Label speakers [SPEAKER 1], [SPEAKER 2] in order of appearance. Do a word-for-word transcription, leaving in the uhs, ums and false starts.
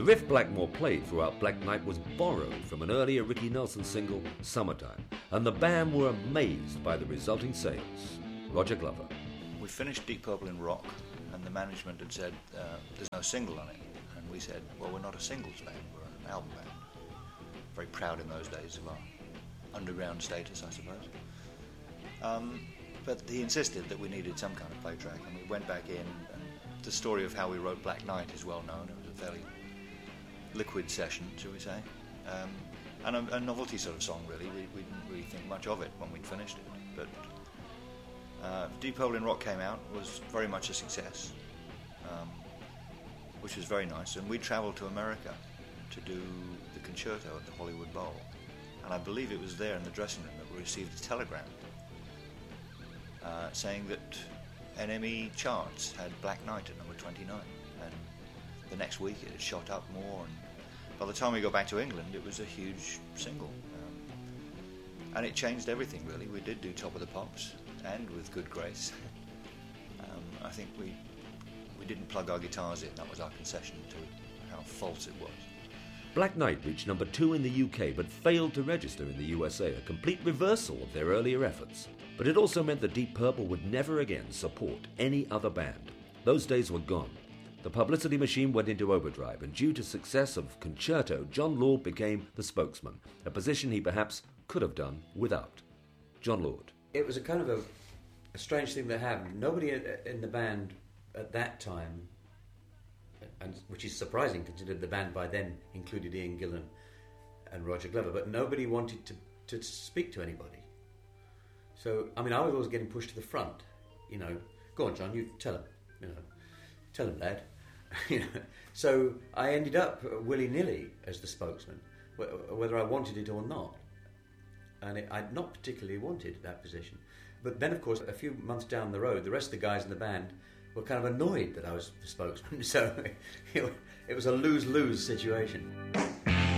[SPEAKER 1] riff Blackmore played throughout Black Night was borrowed from an earlier Ricky Nelson single, Summertime, and the band were amazed by the resulting sales. Roger Glover.
[SPEAKER 2] We finished Deep Purple in rock, and the management had said, uh, there's no single on it. And we said, well, we're not a singles band, we're an album band. Very proud in those days of our underground status, I suppose. Um, but he insisted that we needed some kind of play track, and we went back in, and the story of how we wrote Black Night is well known. It was a fairly liquid session, shall we say, um, and a, a novelty sort of song, really. We, we didn't really think much of it when we'd finished it, but uh, Deep Purple in Rock came out, was very much a success, um, which was very nice, and we travelled to America to do the concerto at the Hollywood Bowl, and I believe it was there in the dressing room that we received a telegram uh, saying that N M E charts had Black Night at number twenty-nine, and the next week it had shot up more, and by the time we got back to England it was a huge single, um, and it changed everything really. We did do Top of the Pops, and with good grace. um, I think we we didn't plug our guitars in, that was our concession to how false it was.
[SPEAKER 1] Black Night reached number two in the U K but failed to register in the U S A, a complete reversal of their earlier efforts. But it also meant that Deep Purple would never again support any other band. Those days were gone. The publicity machine went into overdrive, and due to success of Concerto, Jon Lord became the spokesman, a position he perhaps could have done without. Jon Lord.
[SPEAKER 3] It was a kind of a, a strange thing that happened. Nobody in the band at that time, and which is surprising considering the band by then included Ian Gillan and Roger Glover, but nobody wanted to, to speak to anybody. So, I mean, I was always getting pushed to the front, you know, go on, John, you tell him, you know, tell him, lad. you know. So I ended up willy-nilly as the spokesman, whether I wanted it or not. And it, I'd not particularly wanted that position. But then, of course, a few months down the road, the rest of the guys in the band were kind of annoyed that I was the spokesman. So it, it was a lose-lose situation.